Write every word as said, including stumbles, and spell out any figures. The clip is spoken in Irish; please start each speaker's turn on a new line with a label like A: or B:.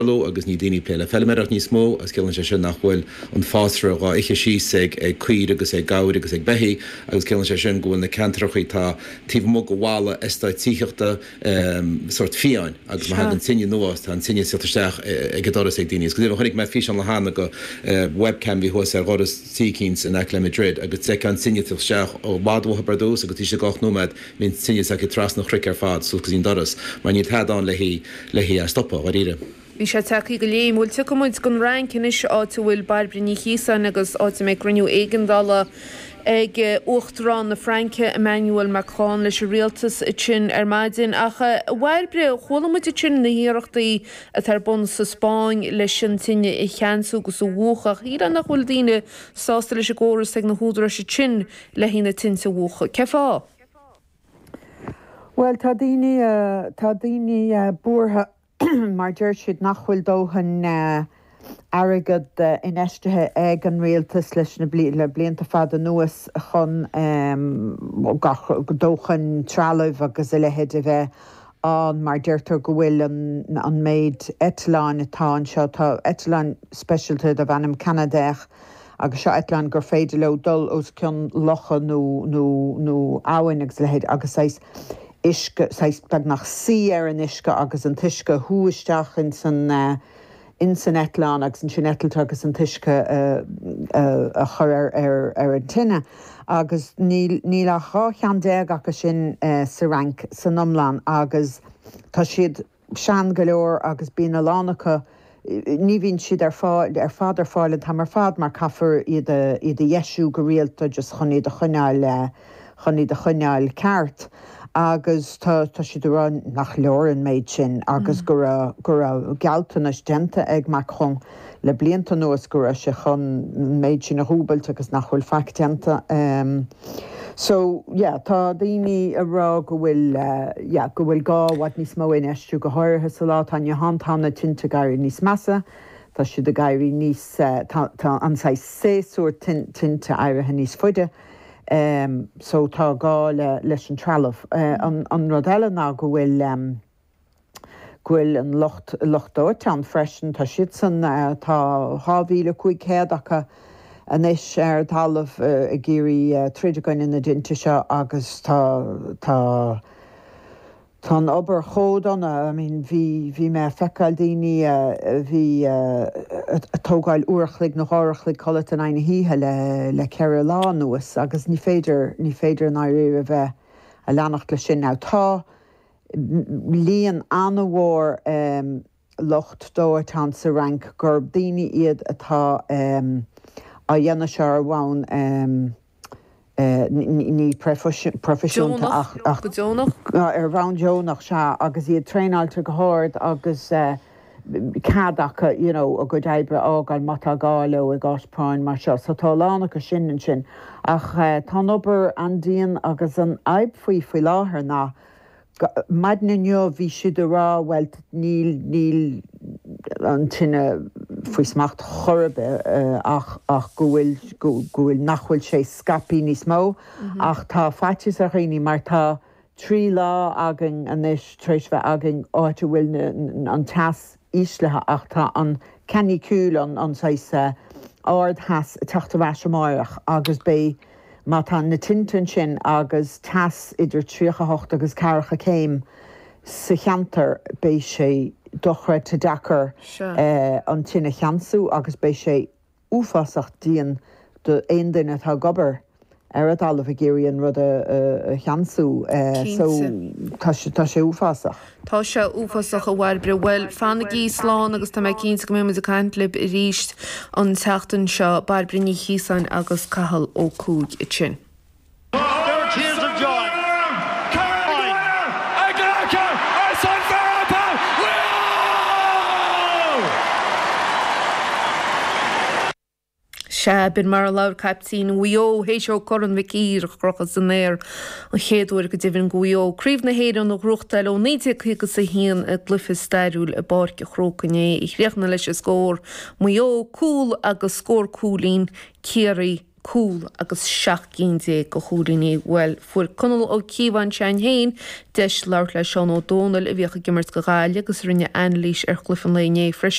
A: agus ní daoine pléile fellimeach níos mó as ceann sé sin nachhfuil an fásra gá iche síigh ag cuiir agus ag gair agus ag behí agus ceann sé sin gohfuil na cantrachaí tá tíh mó go bhála istáid tíochta sort fiáin agus má an sinne nuas tá an sinne sisteach ag doras ag daine. Go chunig me fi an le hána go webcam bhí hos ar goras tíkins in Ecle Madrid agus sé an sinne seach ó bádmtha bradós agus tí sé gach nóid mín sinne sa tras nach chric ar fád sú go ín doras, mar ní headán le hí le hí a stoppa a ire.
B: Bhí sé taí go léim bhfuil tu muid gon rein cinis áta bhfuil Barbara Chisan agus áta me grniú éigendala ag uachtarrán na Franke Emmanuel Macron leis rialtas sin ar maidin acha bhhailbre cholamuid sin na hiíireachtaí a tar bun sa Spáin leis sin tinne i cheanú agus bhúcha hí an nach bhfuil daine sásta leis agóras ag na húdra se sin le hína tinsa bhúcha. Ceá?
C: Well tá daine tá daine buartha mar dúir siad nachhfuil dóhan agad in eistethe ag an réaltas leis na le blianta fada nuas chun dóchan trealamh agus i lehéad a bheith an mar deirtar go bhfuil an méid Etalán atá seo tá Etalán specialty a bhanam Canadaach agus seo Etalán gur féidir le dul os cin locha nó nó áhain agus lehéad agus éis Isca bag nach sí ar an isca agus an tuisce thuaisteach in san uh, in san Etalán agus an sin etalta agus an tuisce uh, uh, a chur ar, ar, ar an tinine agus ní le chá chean déag agus sin uh, sa rank san nomláán agus tá siad sean go leor agus bína lánacha ní bhíonn siad ar fád ar fád ar fáil tá mar fád mar caafar iad a dhéisiú go rialta just chuní de chuneáil uh, chuní de chuneáil ceart. agus tá siad rá nach leor an méid sin agus gur gur gealtan as denta ag Macron le blianta nuas gur se chun méid sin a húbailt agus nachhfuil factenta. Um, so yeah, tá daoine a rá go bhfuil uh, yeah, go bhfuil gáhhaid níos mó in eistú go háirthe sa lá tá hantána tinta gaiir níos measa, tá siad a gaiirí níos uh, tá aná séúir tinta airithe níos fuide. Um, so tá gá le, leis an trealamh. Uh, an, an rodile ná go bhfuil um, gohfuil an locht lochtóte an freisin tá siad san uh, tá hábhíle chuig céad acha anis ar talamh uh, a géirí uh, tríideagain ina dinta seo agus tá tá Tá an obair chód anna, I mean, bhí bhí me feicáil daoine bhí tógáil uachlaigh nó háireachlaigh colat an aine híthe le le ceir lá nuas agus ní féidir ní féidir an éirí a bheith a leannacht le sin ná tá líon anmhór um, locht dóirtán sa rank gur daoine iad atá um, a dhéanana se ar bhain um, Uh, ní profisiúnta ach ar bhain Jónach se agus iad tréáilte go háir agus uh, cadacha you know, a go daibre ágáil mata gáile a gáspáin mar seo, so tá lánacha sin an sin ach uh, tá obair an díon agus an aib faoi faoi láthair ná maidna neo bhí siad a rá bhfuil níl níl an tinine faoi smacht chorbe uh, ach, ach go bhfuil nachhfuil sé scapi níos mó mm-hmm. ach tá fatis a réí mar tá trí lá agan anis tréis bheith agan áte bhfuil an tas íslethe ach tá an canicúil an an uh, áard has teachta bheis máireach agus bé má tá na tintin sin agus tas idir tríocha hocht agus caracha céim sa cheantar bé sé dochra te dachar sure. uh, an tinine cheansú agus bé sé úfasach díon de aon duine tá gobar ar a dalamh a géirí an rud a cheansú so tá sé úfasach.
B: Tá sé úfasach a bhhailbre bhfuil fanna gí sláán agus tá mé cíns go mé a caiintlib i ríist an teachtain seo Barbara Chisan agus Cathal Ó Cúig i sin. Se bin mar a laur captín uio héisio coran vicír crochas an éir an chéadúir go dibhinn guio. Críomh na héad an ruchtail ó néide chugus a híon a glufa stairúil a barce chrócané i chréachna leis a scór muo cúl agus scór cúlín Ciarraí cúl agus seach cínté go chúdaní bhfuil fuair conal ó cíomhain sean héin deis leir le Seán Ó Dónal i bhíocha gimmert go gáile agus rinne anlís ar chlufann léné freisin